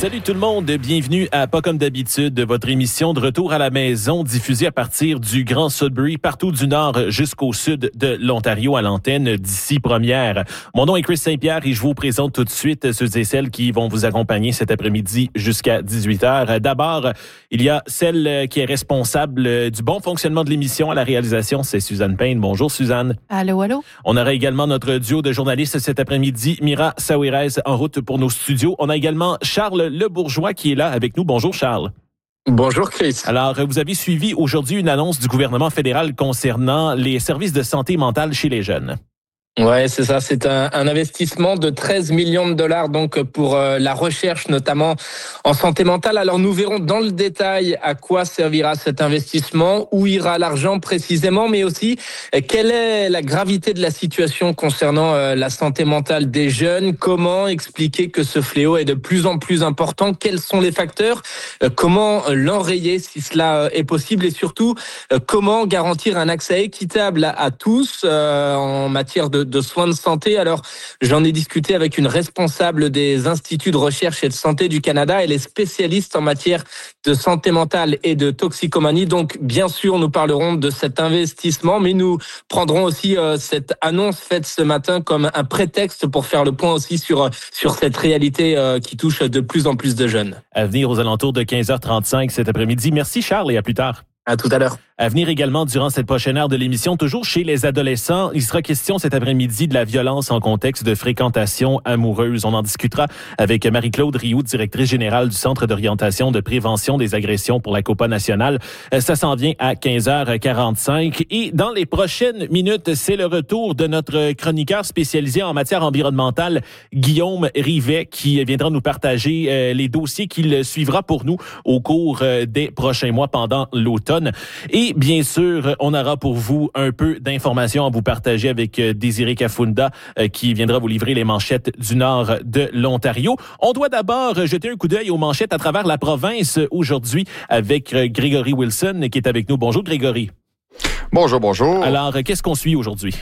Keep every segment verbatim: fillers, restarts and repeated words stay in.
Salut tout le monde, bienvenue à Pas comme d'habitude, votre émission de retour à la maison diffusée à partir du Grand Sudbury, partout du nord jusqu'au sud de l'Ontario à l'antenne d'ici première. Mon nom est Chris Saint-Pierre et je vous présente tout de suite ceux et celles qui vont vous accompagner cet après-midi jusqu'à dix-huit heures. D'abord, il y a celle qui est responsable du bon fonctionnement de l'émission à la réalisation, c'est Suzanne Payne. Bonjour Suzanne. Allô, allô. On aura également notre duo de journalistes cet après-midi, Mira Saouirez en route pour nos studios. On a également Charles Le Bourgeois qui est là avec nous. Bonjour Charles. Bonjour Chris. Alors, vous avez suivi aujourd'hui une annonce du gouvernement fédéral concernant les services de santé mentale chez les jeunes. Ouais, c'est ça. C'est un, un investissement de treize millions de dollars donc pour euh, la recherche, notamment en santé mentale. Alors, nous verrons dans le détail à quoi servira cet investissement, où ira l'argent précisément, mais aussi euh, quelle est la gravité de la situation concernant euh, la santé mentale des jeunes. Comment expliquer que ce fléau est de plus en plus important? Quels sont les facteurs? euh, Comment l'enrayer si cela est possible? Et surtout, euh, comment garantir un accès équitable à, à tous euh, en matière de de soins de santé. Alors, j'en ai discuté avec une responsable des instituts de recherche et de santé du Canada. Elle est spécialiste en matière de santé mentale et de toxicomanie. Donc, bien sûr, nous parlerons de cet investissement, mais nous prendrons aussi euh, cette annonce faite ce matin comme un prétexte pour faire le point aussi sur, sur cette réalité euh, qui touche de plus en plus de jeunes. À venir aux alentours de quinze heures trente-cinq cet après-midi. Merci Charles et à plus tard. À tout à l'heure. À venir également durant cette prochaine heure de l'émission, toujours chez les adolescents, il sera question cet après-midi de la violence en contexte de fréquentation amoureuse. On en discutera avec Marie-Claude Rioux, directrice générale du Centre d'orientation de prévention des agressions pour la COPA nationale. Ça s'en vient à quinze heures quarante-cinq. Et dans les prochaines minutes, c'est le retour de notre chroniqueur spécialisé en matière environnementale, Guillaume Rivet, qui viendra nous partager les dossiers qu'il suivra pour nous au cours des prochains mois pendant l'automne. Et bien sûr, on aura pour vous un peu d'informations à vous partager avec Désiré Kafunda qui viendra vous livrer les manchettes du nord de l'Ontario. On doit d'abord jeter un coup d'œil aux manchettes à travers la province aujourd'hui avec Grégory Wilson qui est avec nous. Bonjour Grégory. Bonjour, bonjour. Alors, qu'est-ce qu'on suit aujourd'hui?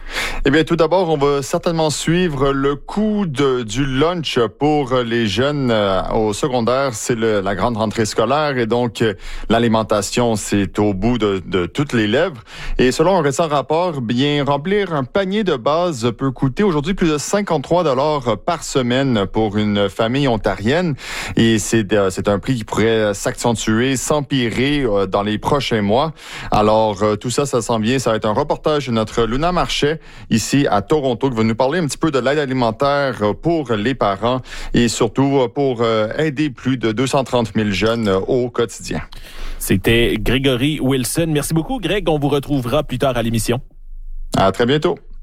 Eh bien, tout d'abord, on va certainement suivre le coût de, du lunch pour les jeunes euh, au secondaire. C'est le, la grande rentrée scolaire et donc euh, l'alimentation, c'est au bout de, de toutes les lèvres. Et selon un récent rapport, bien remplir un panier de base peut coûter aujourd'hui plus de cinquante-trois dollars par semaine pour une famille ontarienne. Et c'est, euh, c'est un prix qui pourrait s'accentuer, s'empirer euh, dans les prochains mois. Alors, euh, tout ça, ça s'en vient. Ça va être un reportage de notre Luna Marchais ici à Toronto, qui va nous parler un petit peu de l'aide alimentaire pour les parents et surtout pour aider plus de deux cent trente mille jeunes au quotidien. C'était Grégory Wilson. Merci beaucoup, Greg. On vous retrouvera plus tard à l'émission. À très bientôt.